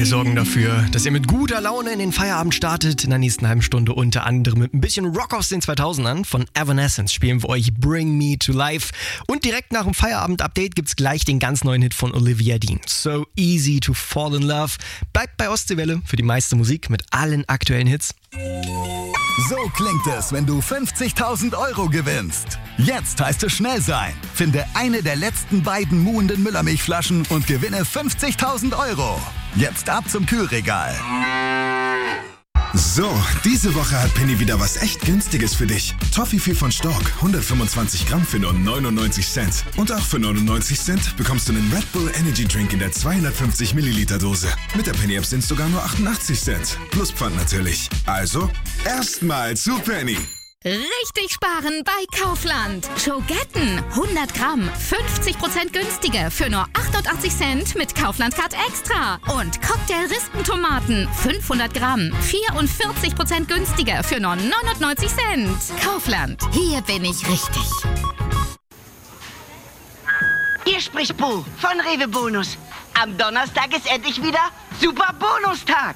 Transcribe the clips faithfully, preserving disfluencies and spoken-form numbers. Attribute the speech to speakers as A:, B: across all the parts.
A: sorgen dafür, dass ihr mit guter Laune in den Feierabend startet. In der nächsten halben Stunde unter anderem mit ein bisschen Rock aus den zweitausendern. Von Evanescence spielen wir euch Bring Me to Life. Und direkt nach dem Feierabend-Update gibt's gleich den ganz neuen Hit von Olivia Dean. So Easy to Fall in Love. Bleibt bei Ostseewelle für die meiste Musik mit allen aktuellen Hits.
B: So klingt es, wenn du fünfzigtausend Euro gewinnst. Jetzt heißt es schnell sein. Finde eine der letzten beiden muhenden Müllermilchflaschen und gewinne fünfzigtausend Euro. Jetzt ab zum Kühlregal.
C: So, diese Woche hat Penny wieder was echt Günstiges für dich. Toffifee von Stork, hundertfünfundzwanzig Gramm für nur neunundneunzig Cent. Und auch für neunundneunzig Cent bekommst du einen Red Bull Energy Drink in der zweihundertfünfzig Milliliter Dose. Mit der Penny App sind es sogar nur achtundachtzig Cent. Plus Pfand natürlich. Also, erstmal zu Penny.
D: Richtig sparen bei Kaufland. Schogetten hundert Gramm, fünfzig Prozent günstiger für nur achtundachtzig Cent mit Kaufland Card Extra. Und Cocktail-Rispentomaten fünfhundert Gramm, vierundvierzig Prozent günstiger für nur neunundneunzig Cent. Kaufland, hier bin ich richtig.
E: Hier spricht Bo von Rewe Bonus. Am Donnerstag ist endlich wieder Super Bonustag.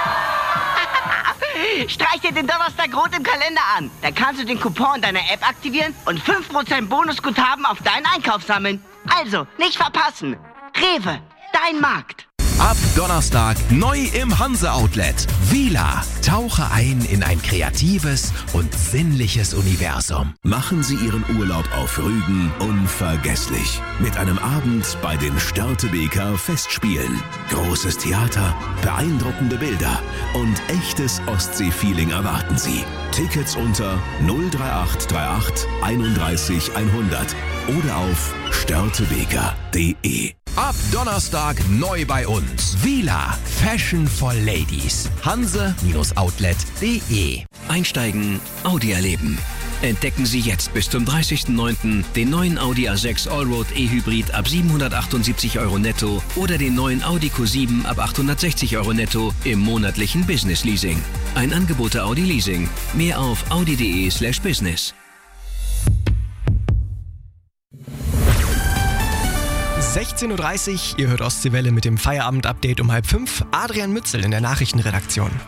E: Streich dir den Donnerstag rot im Kalender an. Dann kannst du den Coupon in deiner App aktivieren und fünf Prozent Bonusguthaben auf deinen Einkauf sammeln. Also, nicht verpassen. Rewe, dein Markt.
F: Ab Donnerstag neu im Hanse-Outlet. Vila. Tauche ein in ein kreatives und sinnliches Universum.
G: Machen Sie Ihren Urlaub auf Rügen unvergesslich. Mit einem Abend bei den Störtebeker Festspielen. Großes Theater, beeindruckende Bilder und echtes Ostsee-Feeling erwarten Sie. Tickets unter null drei acht drei acht einunddreißig hundert oder auf störtebeker punkt de.
F: Ab Donnerstag neu bei uns. Vila. Fashion for Ladies. Hanse-Outlet punkt de.
H: Einsteigen, Audi erleben. Entdecken Sie jetzt bis zum dreißigsten neunten den neuen Audi A sechs Allroad E-Hybrid ab siebenhundertachtundsiebzig Euro netto oder den neuen Audi Q sieben ab achthundertsechzig Euro netto im monatlichen Business Leasing. Ein Angebot der Audi Leasing. Mehr auf audi punkt de slash business.
A: sechzehn Uhr dreißig, ihr hört Ostseewelle mit dem Feierabend-Update um halb fünf. Adrian Mützel in der Nachrichtenredaktion.